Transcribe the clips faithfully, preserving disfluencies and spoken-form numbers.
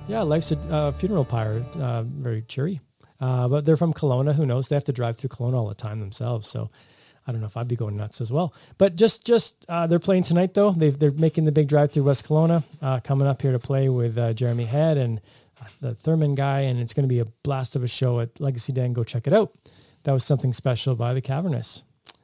Yeah, life's a uh, funeral pyre. Uh, very cheery. Uh, but they're from Kelowna. Who knows? They have to drive through Kelowna all the time themselves. So I don't know if I'd be going nuts as well. But just, just uh, they're playing tonight, though. They've, they're making the big drive through West Kelowna, uh, coming up here to play with uh, Jeremy Head and uh, the Thurman guy. And it's going to be a blast of a show at Legacy Den. Go check it out. That was something special by the Cavernous.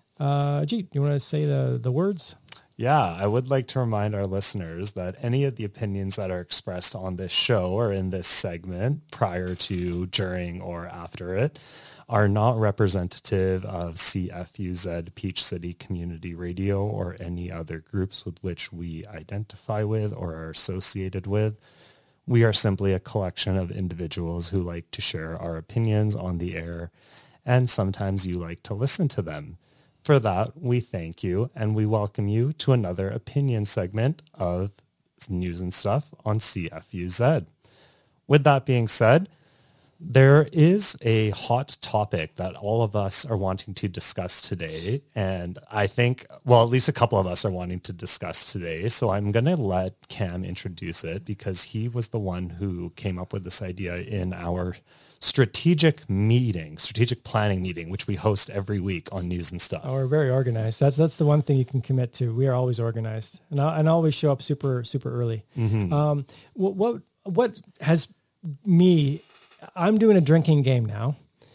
Uh, Jeet, you want to say the, the words? Yeah, I would like to remind our listeners that any of the opinions that are expressed on this show or in this segment prior to, during, or after it are not representative of C F U Z Peach City Community Radio or any other groups with which we identify with or are associated with. We are simply a collection of individuals who like to share our opinions on the air, and sometimes you like to listen to them. For that, we thank you, and we welcome you to another opinion segment of News and Stuff on C F U Z. With that being said, there is a hot topic that all of us are wanting to discuss today, and I think, well, at least a couple of us are wanting to discuss today, so I'm going to let Cam introduce it because he was the one who came up with this idea in our strategic meeting, strategic planning meeting, which we host every week on News and Stuff. Oh, we're very organized. That's that's the one thing you can commit to. We are always organized, and I, and always show up super super early. Mm-hmm. Um, what, what what has me? I'm doing a drinking game now,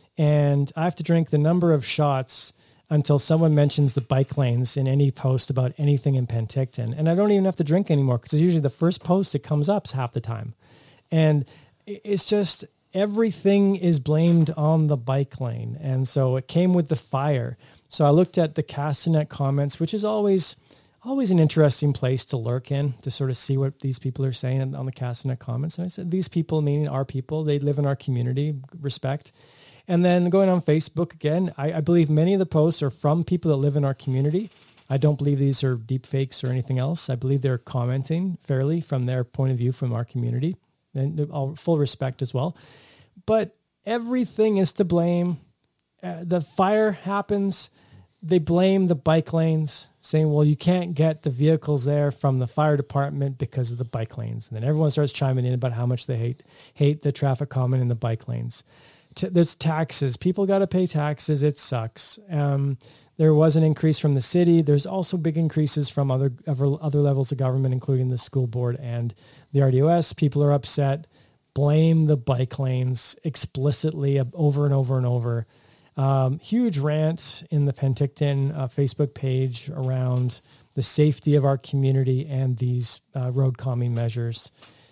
and I have to drink the number of shots until someone mentions the bike lanes in any post about anything in Penticton, and I don't even have to drink anymore because it's usually the first post that comes up half the time, and it's just. Everything is blamed on the bike lane. And so it came with the fire. So I looked at the Castanet comments, which is always always an interesting place to lurk in, to sort of see what these people are saying on the Castanet comments. And I said, these people, meaning our people, they live in our community, respect. And then going on Facebook again, I, I believe many of the posts are from people that live in our community. I don't believe these are deep fakes or anything else. I believe they're commenting fairly from their point of view from our community. And all full respect as well. But everything is to blame. Uh, the fire happens. They blame the bike lanes, saying, well, you can't get the vehicles there from the fire department because of the bike lanes. And then everyone starts chiming in about how much they hate hate the traffic calming in the bike lanes. T- there's taxes. People got to pay taxes. It sucks. Um, there was an increase from the city. There's also big increases from other other levels of government, including the school board and the R D O S. People are upset. Blame the bike lanes explicitly over and over and over. Um, huge rant in the Penticton uh, Facebook page around the safety of our community and these uh, road calming measures.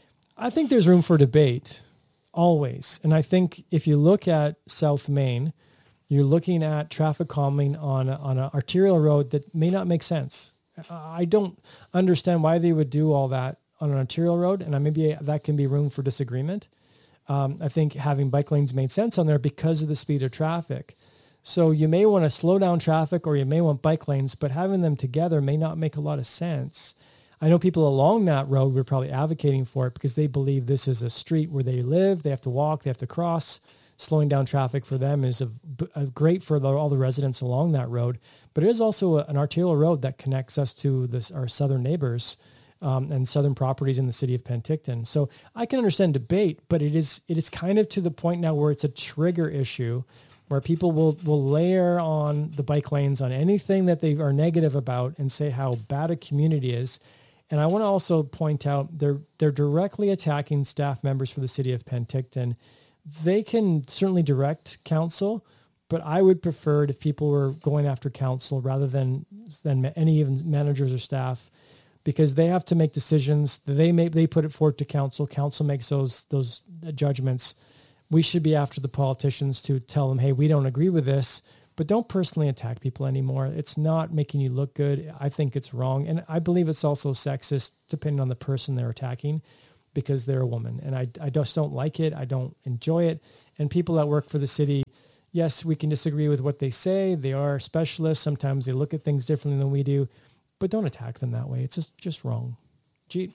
I think there's room for debate, always. And I think if you look at South Main, you're looking at traffic calming on a, on an arterial road that may not make sense. I don't understand why they would do all that on an arterial road, and maybe that can be room for disagreement. Um, I think having bike lanes made sense on there because of the speed of traffic. So you may want to slow down traffic or you may want bike lanes, but having them together may not make a lot of sense. I know people along that road were probably advocating for it because they believe this is a street where they live, they have to walk, they have to cross. Slowing down traffic for them is a, a great for the, all the residents along that road, but it is also a, an arterial road that connects us to this, our southern neighbors. Um, and southern properties in the city of Penticton. So I can understand debate, but it is it is kind of to the point now where it's a trigger issue where people will, will layer on the bike lanes on anything that they are negative about and say how bad a community is. And I want to also point out they're they're directly attacking staff members for the city of Penticton. They can certainly direct council, but I would prefer it if people were going after council rather than than any even managers or staff, because they have to make decisions. They may they put it forward to council. Council makes those those judgments. We should be after the politicians to tell them, hey, we don't agree with this, but don't personally attack people anymore. It's not making you look good. I think it's wrong. And I believe it's also sexist depending on the person they're attacking because they're a woman. And I, I just don't like it. I don't enjoy it. And people that work for the city, yes, we can disagree with what they say. They are specialists. Sometimes they look at things differently than we do. But don't attack them that way. It's just, just wrong. Jeet.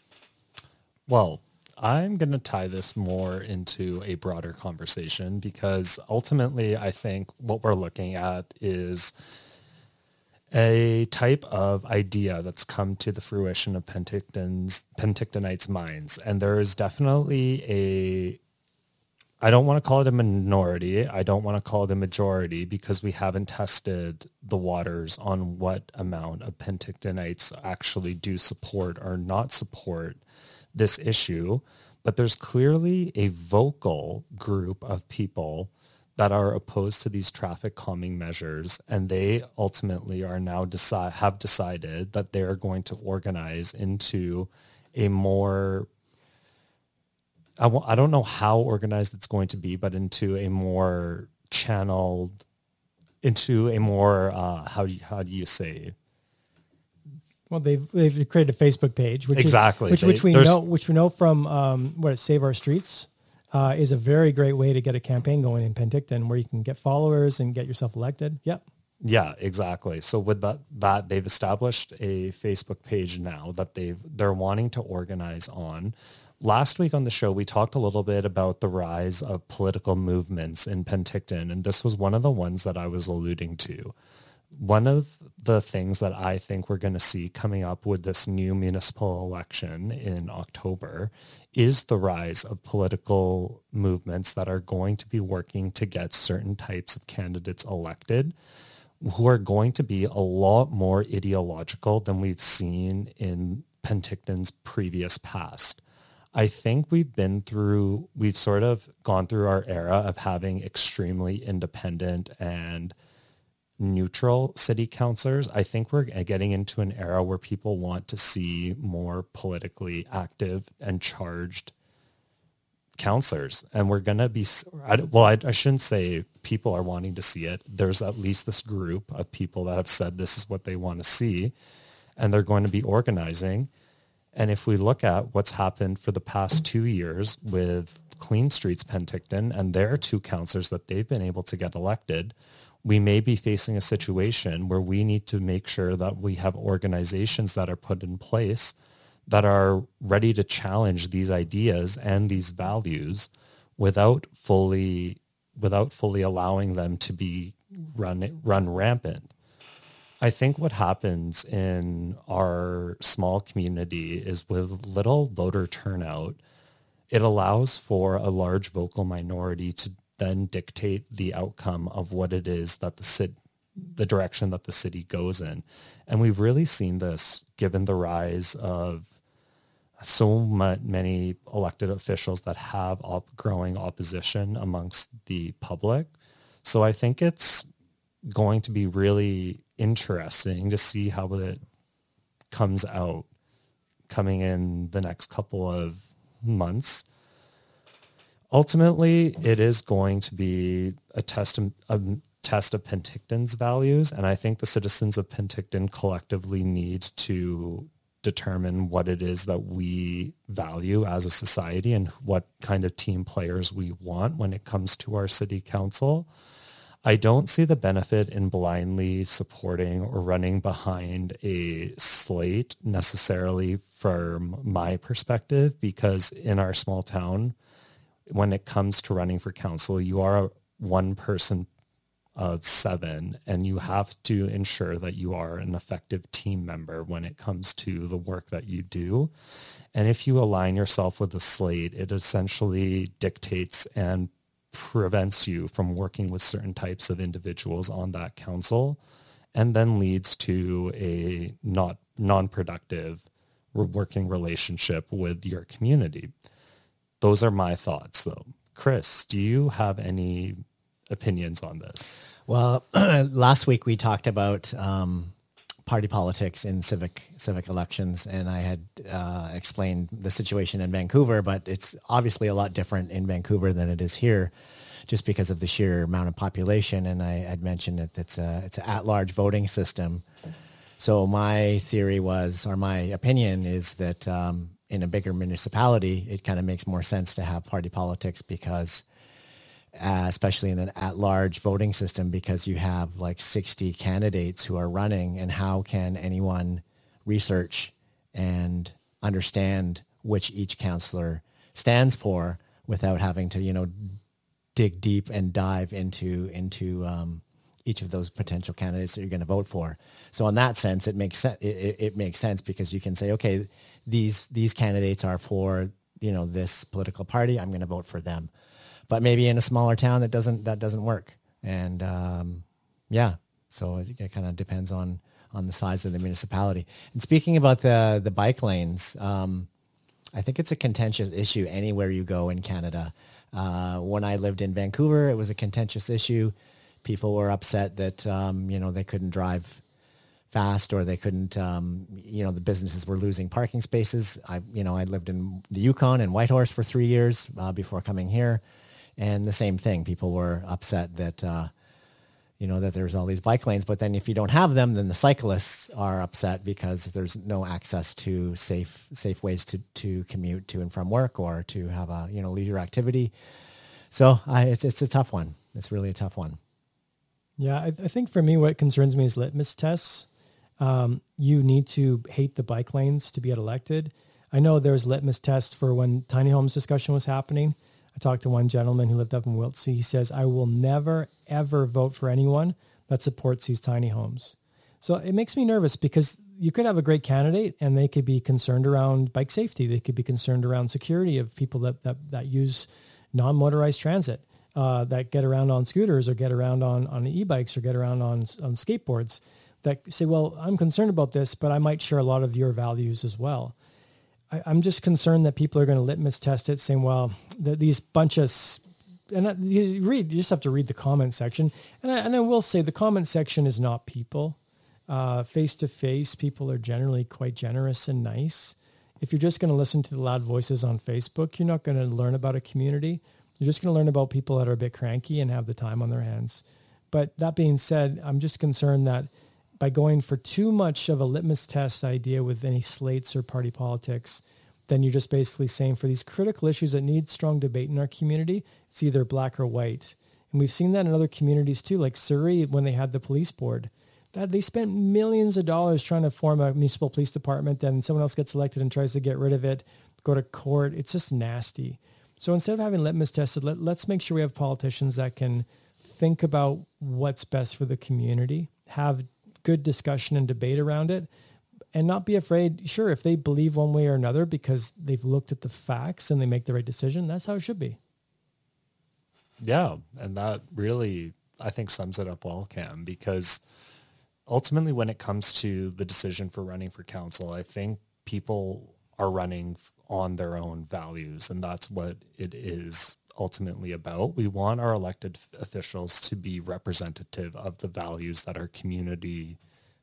Well, I'm going to tie this more into a broader conversation because ultimately I think what we're looking at is a type of idea that's come to the fruition of Penticton's Pentictonites' minds. And there is definitely a, I don't want to call it a minority. I don't want to call it a majority because we haven't tested the waters on what amount of Pentictonites actually do support or not support this issue. But there's clearly a vocal group of people that are opposed to these traffic calming measures, and they ultimately are now decide have decided that they are going to organize into a more, I w- I don't know how organized it's going to be, but into a more channeled, into a more, uh, how do you, how do you say? Well, they've they've created a Facebook page, which exactly is, which they, which we know which we know from um, what Save Our Streets. Uh, is a very great way to get a campaign going in Penticton where you can get followers and get yourself elected. Yep. Yeah, exactly. So with that, that they've established a Facebook page now that they've, they're wanting to organize on. Last week on the show, we talked a little bit about the rise of political movements in Penticton, and this was one of the ones that I was alluding to. One of the things that I think we're going to see coming up with this new municipal election in October is the rise of political movements that are going to be working to get certain types of candidates elected who are going to be a lot more ideological than we've seen in Penticton's previous past. I think we've been through, we've sort of gone through our era of having extremely independent and neutral city councilors. I think we're getting into an era where people want to see more politically active and charged councilors. And we're going to be, well, I, I shouldn't say people are wanting to see it. There's at least this group of people that have said this is what they want to see, and they're going to be organizing. And if we look at what's happened for the past two years with Clean Streets Penticton and their two councilors that they've been able to get elected, we may be facing a situation where we need to make sure that we have organizations that are put in place that are ready to challenge these ideas and these values without fully without fully allowing them to be run run rampant. I think what happens in our small community is with little voter turnout, it allows for a large vocal minority to then dictate the outcome of what it is that the city, the direction that the city goes in. And we've really seen this given the rise of so many elected officials that have op- growing opposition amongst the public. So I think it's going to be really interesting to see how it comes out coming in the next couple of months. Ultimately, it is going to be a test, a test of Penticton's values, and I think the citizens of Penticton collectively need to determine what it is that we value as a society and what kind of team players we want when it comes to our city council. I don't see the benefit in blindly supporting or running behind a slate necessarily from my perspective, because in our small town, when it comes to running for council, you are one person of seven, and you have to ensure that you are an effective team member when it comes to the work that you do. And if you align yourself with the slate, it essentially dictates and prevents you from working with certain types of individuals on that council, and then leads to a not non-productive working relationship with your community. Those are my thoughts, though. Chris, do you have any opinions on this? Well, last week we talked about um, party politics in civic civic elections, and I had uh, explained the situation in Vancouver, but it's obviously a lot different in Vancouver than it is here, just because of the sheer amount of population. And I had mentioned that it's a it's an at-large voting system. So my theory was, or my opinion is that um, in a bigger municipality, it kind of makes more sense to have party politics because, uh, especially in an at-large voting system, because you have like sixty candidates who are running, and how can anyone research and understand which each councillor stands for without having to, you know, dig deep and dive into into um, each of those potential candidates that you're going to vote for. So in that sense, it makes sense. It, it makes sense because you can say, okay, these these candidates are for, you know, this political party. I'm going to vote for them. But maybe in a smaller town, that doesn't that doesn't work. And um, yeah, so it, it kind of depends on on the size of the municipality. And speaking about the the bike lanes, um, I think it's a contentious issue anywhere you go in Canada. Uh, when I lived in Vancouver, it was a contentious issue. People were upset that, um, you know, they couldn't drive fast or they couldn't, um, you know, the businesses were losing parking spaces. I, you know, I lived in the Yukon and Whitehorse for three years uh, before coming here. And the same thing, people were upset that, uh, you know, that there's all these bike lanes. But then if you don't have them, then the cyclists are upset because there's no access to safe safe ways to, to commute to and from work or to have a, you know, leisure activity. So I, it's it's a tough one. It's really a tough one. Yeah, I, I think for me, what concerns me is litmus tests. Um, you need to hate the bike lanes to get elected. I know there was litmus tests for when tiny homes discussion was happening. I talked to one gentleman who lived up in Wiltshire. He says, I will never, ever vote for anyone that supports these tiny homes. So it makes me nervous because you could have a great candidate and they could be concerned around bike safety. They could be concerned around security of people that, that, that use non-motorized transit. Uh, that get around on scooters or get around on, on e-bikes or get around on, on skateboards that say, well, I'm concerned about this, but I might share a lot of your values as well. I, I'm just concerned that people are going to litmus test it saying, well, the, these bunch of, and I, you read, you just have to read the comment section. And I, and I will say the comment section is not people. Uh, face-to-face, people are generally quite generous and nice. If you're just going to listen to the loud voices on Facebook, you're not going to learn about a community. You're just going to learn about people that are a bit cranky and have the time on their hands. But that being said, I'm just concerned that by going for too much of a litmus test idea with any slates or party politics, then you're just basically saying for these critical issues that need strong debate in our community, it's either black or white. And we've seen that in other communities too, like Surrey when they had the police board. That they spent millions of dollars trying to form a municipal police department, then someone else gets elected and tries to get rid of it, go to court. It's just nasty. So instead of having litmus tested, let, let's make sure we have politicians that can think about what's best for the community, have good discussion and debate around it, and not be afraid. Sure, if they believe one way or another because they've looked at the facts and they make the right decision, that's how it should be. Yeah, and that really, I think, sums it up well, Cam, because ultimately when it comes to the decision for running for council, I think people are running on their own values, and that's what it is ultimately about. We want our elected officials to be representative of the values that our community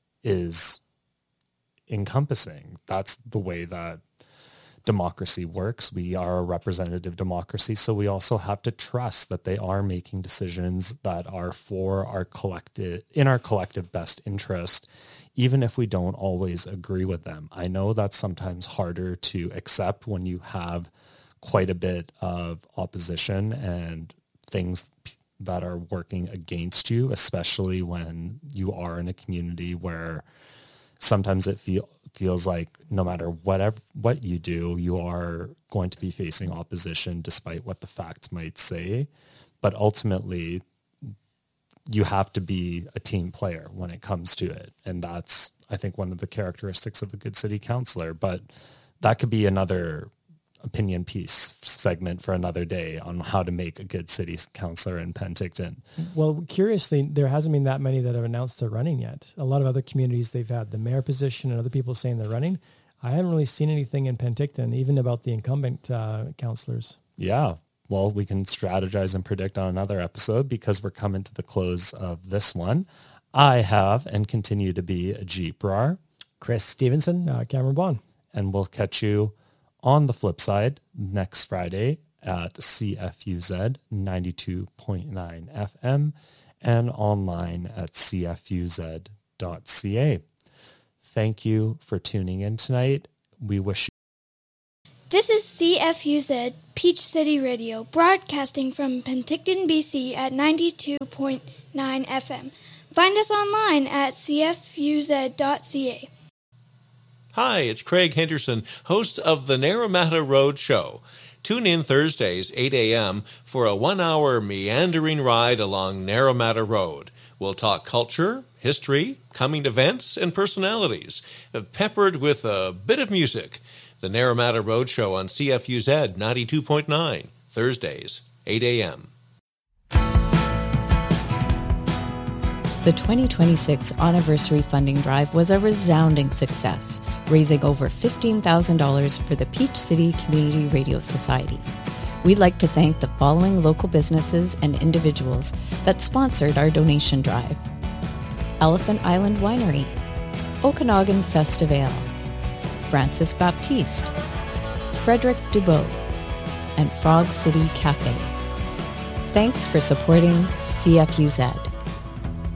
is encompassing. That's the way that democracy works. We are a representative democracy, so we also have to trust that they are making decisions that are for our collective, in our collective best interest, even if we don't always agree with them. I know that's sometimes harder to accept when you have quite a bit of opposition and things that are working against you, especially when you are in a community where sometimes it feel, feels like no matter whatever what you do, you are going to be facing opposition despite what the facts might say. But ultimately, you have to be a team player when it comes to it. And that's, I think, one of the characteristics of a good city councillor. But that could be another opinion piece segment for another day on how to make a good city councillor in Penticton. Well, curiously, there hasn't been that many that have announced they're running yet. A lot of other communities, they've had the mayor position and other people saying they're running. I haven't really seen anything in Penticton, even about the incumbent uh, councillors. Yeah. Well, we can strategize and predict on another episode because we're coming to the close of this one. I have and continue to be a Jeep Brar. Chris Stevenson. Uh, Cameron Bond. And we'll catch you on the flip side next Friday at C F U Z ninety-two point nine F M and online at c f u z dot c a. Thank you for tuning in tonight. We wish you... This is C F U Z Peach City Radio, broadcasting from Penticton, B C at ninety-two point nine F M. Find us online at c f u z dot c a. Hi, it's Craig Henderson, host of the Naramata Road Show. Tune in Thursdays, eight a.m., for a one-hour meandering ride along Naramata Road. We'll talk culture, history, coming events, and personalities, peppered with a bit of music. The Naramata Roadshow on C F U Z ninety-two point nine, Thursdays, eight a.m. The twenty twenty-six anniversary funding drive was a resounding success, raising over fifteen thousand dollars for the Peach City Community Radio Society. We'd like to thank the following local businesses and individuals that sponsored our donation drive: Elephant Island Winery, Okanagan Festival, Francis Baptiste, Frederick Dubois, and Frog City Cafe. Thanks for supporting C F U Z.